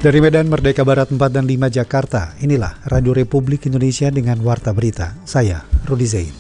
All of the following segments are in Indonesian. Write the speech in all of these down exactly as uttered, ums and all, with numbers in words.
Dari Medan Merdeka Barat empat dan lima Jakarta, inilah Radio Republik Indonesia dengan Warta Berita. Saya, Rudi Zain.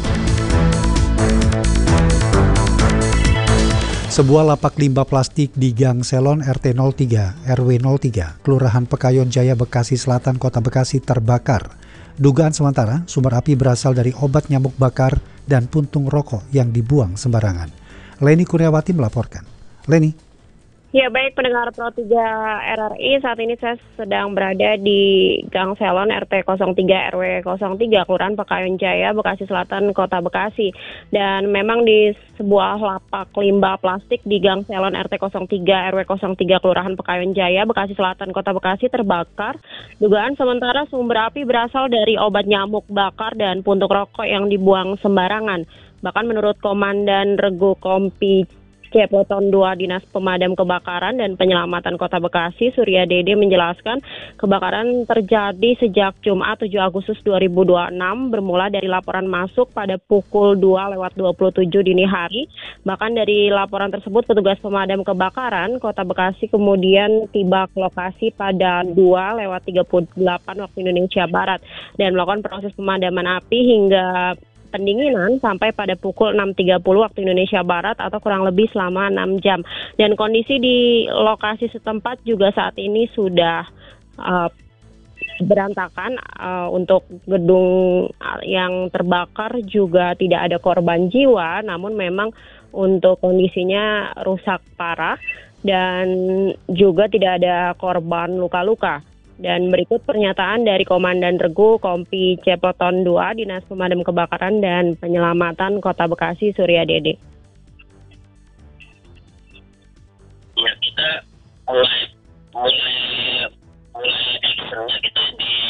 Sebuah lapak limbah plastik di Gang Selon R T nol tiga R W nol tiga, Kelurahan Pekayon Jaya, Bekasi Selatan, Kota Bekasi terbakar. Dugaan sementara, sumber api berasal dari obat nyamuk bakar dan puntung rokok yang dibuang sembarangan. Leni Kurniawati melaporkan. Leni. Ya, baik pendengar Pro tiga R R I, saat ini saya sedang berada di Gang Selon R T nol tiga R W nol tiga, Kelurahan Pekayon Jaya, Bekasi Selatan, Kota Bekasi. Dan memang di sebuah lapak limbah plastik di Gang Selon R T nol tiga R W nol tiga, Kelurahan Pekayon Jaya, Bekasi Selatan, Kota Bekasi terbakar. Dugaan sementara sumber api berasal dari obat nyamuk bakar dan puntung rokok yang dibuang sembarangan. Bahkan menurut Komandan Regu Kompi Ceploton dua Dinas Pemadam Kebakaran dan Penyelamatan Kota Bekasi, Surya Dede, menjelaskan kebakaran terjadi sejak Jumat tujuh Agustus dua ribu dua puluh enam bermula dari laporan masuk pada pukul dua lewat dua puluh tujuh dini hari. Bahkan dari laporan tersebut petugas pemadam kebakaran Kota Bekasi kemudian tiba ke lokasi pada dua lewat tiga puluh delapan waktu Indonesia Barat dan melakukan proses pemadaman api hingga pendinginan sampai pada pukul enam tiga puluh waktu Indonesia Barat atau kurang lebih selama enam jam. Dan kondisi di lokasi setempat juga saat ini sudah uh, berantakan. Uh, untuk gedung yang terbakar juga tidak ada korban jiwa, namun memang untuk kondisinya rusak parah dan juga tidak ada korban luka-luka. Dan berikut pernyataan dari Komandan Regu Kompi Ceploton dua Dinas Pemadam Kebakaran dan Penyelamatan Kota Bekasi, Surya Dede.